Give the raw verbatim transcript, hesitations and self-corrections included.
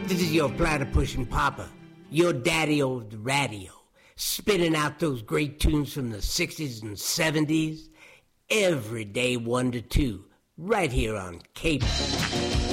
This is your platypus and papa, your daddy over the radio, spitting out those great tunes from the sixties and seventies, every day one to two, right here on Cape.